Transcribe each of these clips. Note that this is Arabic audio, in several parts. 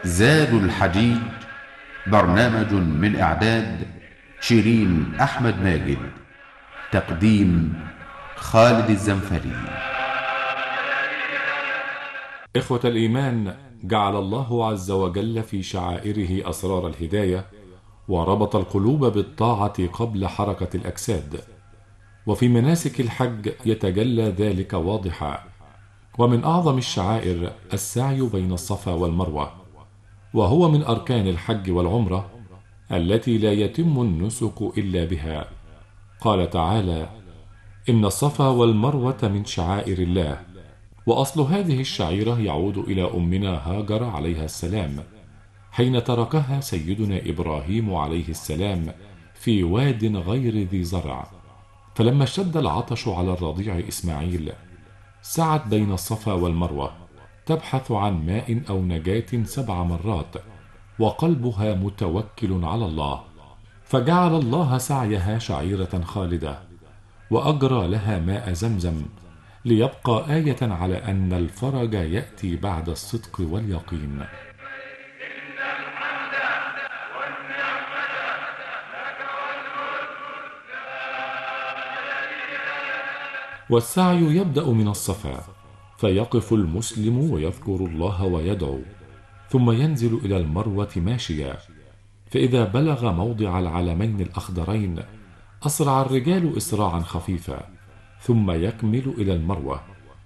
زاد الحجيج، برنامج من إعداد شيرين أحمد ماجد، تقديم خالد الزنفري. إخوة الإيمان، جعل الله عز وجل في شعائره أسرار الهداية، وربط القلوب بالطاعة قبل حركة الأجساد، وفي مناسك الحج يتجلى ذلك واضحا. ومن أعظم الشعائر السعي بين الصفا والمروة، وهو من أركان الحج والعمرة التي لا يتم النسك إلا بها. قال تعالى: إن الصفا والمروة من شعائر الله. وأصل هذه الشعيرة يعود إلى أمنا هاجر عليها السلام، حين تركها سيدنا إبراهيم عليه السلام في واد غير ذي زرع، فلما اشتد العطش على الرضيع إسماعيل سعت بين الصفا والمروة تبحث عن ماء أو نجاة 7 مرات، وقلبها متوكل على الله، فجعل الله سعيها شعيرة خالدة، وأجرى لها ماء زمزم، ليبقى آية على أن الفرج يأتي بعد الصدق واليقين. والسعي يبدأ من الصفا، فيقف المسلم ويذكر الله ويدعو، ثم ينزل إلى المروة ماشيا، فإذا بلغ موضع العلمين الأخضرين أسرع الرجال إسراعا خفيفا، ثم يكمل إلى المروة،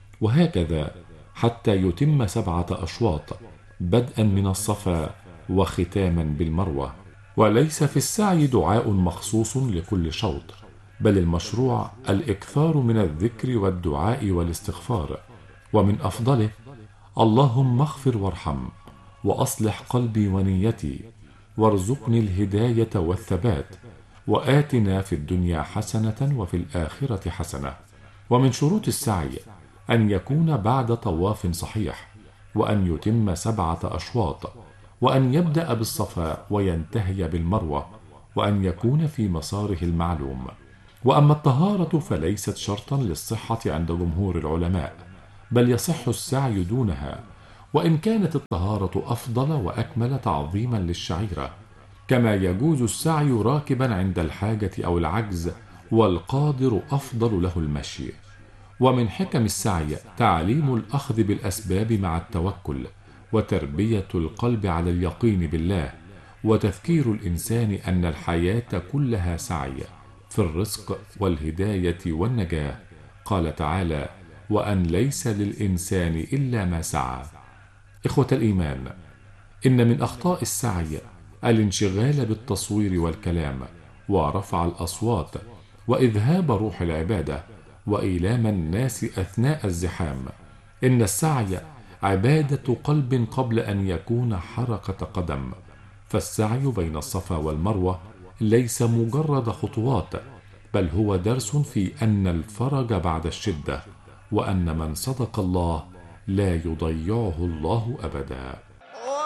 وهكذا حتى يتم 7 أشواط، بدءا من الصفا وختاما بالمروة. وليس في السعي دعاء مخصوص لكل شوط، بل المشروع الإكثار من الذكر والدعاء والاستغفار، ومن أفضله: اللهم اغفر وارحم، وأصلح قلبي ونيتي، وارزقني الهداية والثبات، وآتنا في الدنيا حسنة وفي الآخرة حسنة. ومن شروط السعي أن يكون بعد طواف صحيح، وأن يتم 7 أشواط، وأن يبدأ بالصفا وينتهي بالمروة، وأن يكون في مساره المعلوم. وأما الطهارة فليست شرطا للصحة عند جمهور العلماء، بل يصح السعي دونها، وإن كانت الطهارة أفضل وأكمل تعظيما للشعيرة، كما يجوز السعي راكبا عند الحاجة أو العجز، والقادر أفضل له المشي. ومن حكم السعي تعليم الأخذ بالأسباب مع التوكل، وتربية القلب على اليقين بالله، وتذكير الإنسان أن الحياة كلها سعي في الرزق والهداية والنجاة. قال تعالى: وأن ليس للإنسان إلا ما سعى. إخوة الإيمان، إن من أخطاء السعي الانشغال بالتصوير والكلام، ورفع الأصوات، وإذهاب روح العبادة، وإيلام الناس أثناء الزحام. إن السعي عبادة قلب قبل أن يكون حركة قدم، فالسعي بين الصفا والمروة ليس مجرد خطوات، بل هو درس في أن الفرج بعد الشدة، وأن من صدق الله لا يضيعه الله أبدا.